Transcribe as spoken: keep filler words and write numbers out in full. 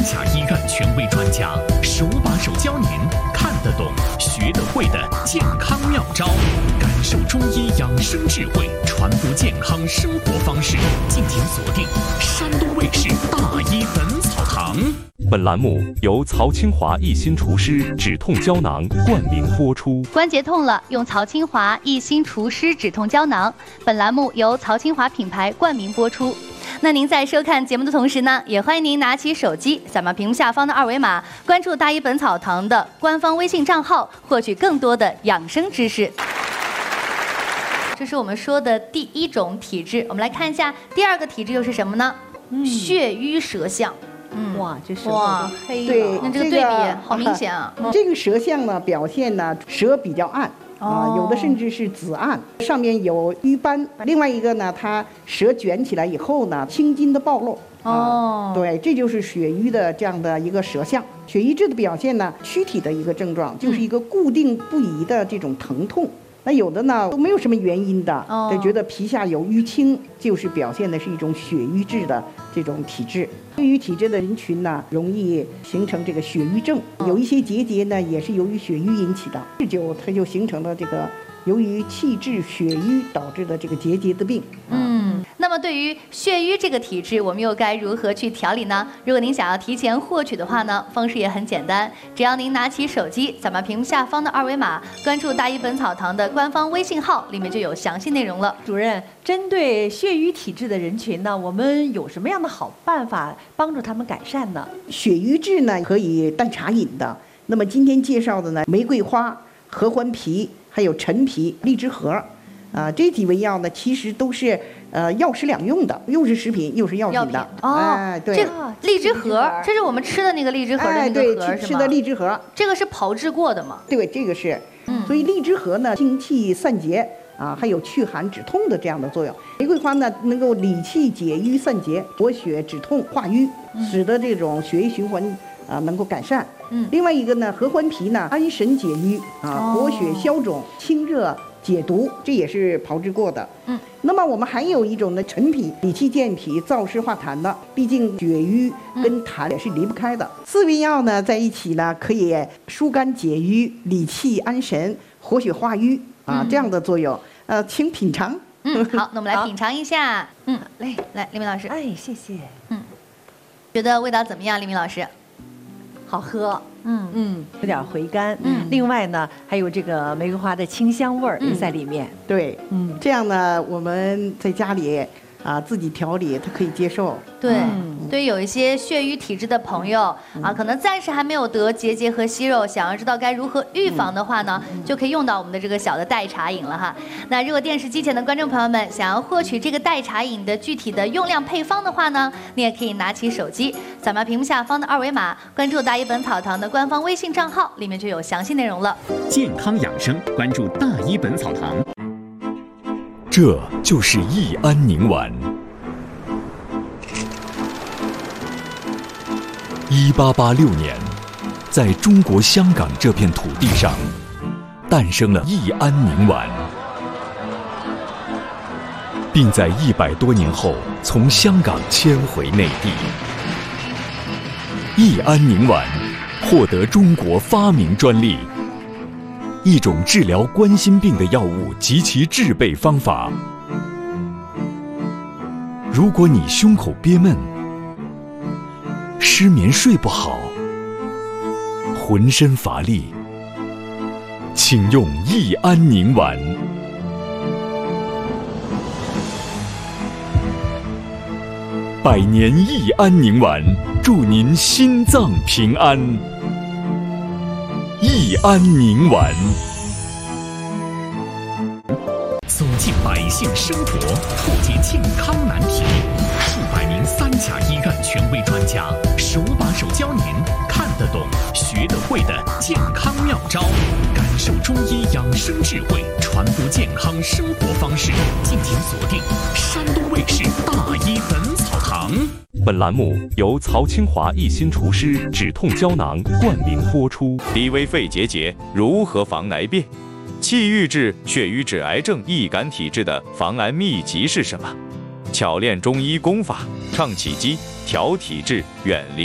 甲医院权威专家，手把手教您看得懂、学得会的健康妙招，感受中医养生智慧，传播健康生活方式。敬请锁定山东卫视大医本草堂。 本栏目由曹清华一心除湿止痛胶囊冠名播出。 关节痛了，用曹清华一心除湿止痛胶囊。本栏目由曹清华品牌冠名播出。那您在收看节目的同时呢，也欢迎您拿起手机，扫描屏幕下方的二维码，关注大医本草堂的官方微信账号，获取更多的养生知识。这是我们说的第一种体质，我们来看一下第二个体质又是什么呢？嗯、血瘀舌象。 嗯，哇，这舌哇黑了， 对，那这个对比、这个、好明显啊。 这个舌象呢，表现呢舌比较暗。啊，有的甚至是紫暗，上面有瘀斑。另外一个呢，它舌卷起来以后呢，青筋的暴露。哦、啊，对，这就是血瘀的这样的一个舌象。血瘀质的表现呢，躯体的一个症状就是一个固定不移的这种疼痛。那有的呢都没有什么原因的，他、哦、觉得皮下有淤青，就是表现的是一种血瘀质的这种体质。血瘀体质的人群呢，容易形成这个血瘀症，有一些结节呢也是由于血瘀引起的，这就它就形成了这个由于气滞血瘀导致的这个结节的病。 嗯，那么对于血瘀这个体质，我们又该如何去调理呢？如果您想要提前获取的话呢，方式也很简单，只要您拿起手机，扫描屏幕下方的二维码，关注大医本草堂的官方微信号，里面就有详细内容了。 主任，针对血瘀体质的人群呢，我们有什么样的好办法帮助他们改善呢？ 血瘀质呢可以淡茶饮的，那么今天介绍的呢，玫瑰花、合欢皮、还有陈皮、荔枝核。啊，这几味药呢，其实都是呃药食两用的，又是食品又是药品的。 哦，哎，对，这个荔枝核，这是我们吃的那个荔枝核的那个核、 哎、对，吃的荔枝核， 这个是炮制过的吗？ 对，这个是。嗯，所以荔枝核呢，清气散结啊，还有祛寒止痛的这样的作用。玫瑰花呢，能够理气解瘀散结，活血止痛化瘀，使得这种血液循环啊能够改善。嗯，另外一个呢，合欢皮呢，安神解瘀啊，活血消肿，清热解毒，这也是炮制过的。嗯，那么我们还有一种呢，陈皮，理气健脾，燥湿化痰的。毕竟血瘀跟痰也是离不开的。四味药呢在一起呢，可以疏肝解郁、理气安神、活血化瘀啊、嗯、这样的作用。呃，请品尝。 嗯，好，那我们来品尝一下。嗯，来来，李明老师。 哎，谢谢。 嗯，觉得味道怎么样，李明老师？ 好喝。嗯嗯，有点回甘。嗯，另外呢，还有这个玫瑰花的清香味儿也在里面。 嗯、对，嗯，这样呢，我们在家里啊自己调理，它可以接受。 对，嗯、对于有一些血瘀体质的朋友、嗯、啊，可能暂时还没有得结节和息肉，想要知道该如何预防的话呢，嗯、就可以用到我们的这个小的代茶饮了哈。那如果电视机前的观众朋友们想要获取这个代茶饮的具体的用量配方的话呢，你也可以拿起手机，扫描屏幕下方的二维码，关注大医本草堂的官方微信账号，里面就有详细内容了。 健康养生，关注大医本草堂。 这就是益安宁丸。一八八六年，在中国香港这片土地上，诞生了益安宁丸，并在一百多年后从香港迁回内地。益安宁丸获得中国发明专利，一种治疗冠心病的药物及其制备方法。如果你胸口憋闷、失眠睡不好、浑身乏力，请用益安宁丸。百年益安宁丸，祝您心脏平安。益安宁丸， 走进百姓生活，破解健康难题。数百名三甲医院权威专家，手把手教您看得懂、学得会的健康妙招，感受中医养生智慧，传播健康生活方式。敬请锁定山东卫视大医本草堂。 本栏目由曹清华一心除湿止痛胶囊冠名播出。 低危肺结节如何防癌变？气郁质、血瘀质癌症易感体质的防癌秘籍是什么？巧练中医功法，倡气机，调体质，远离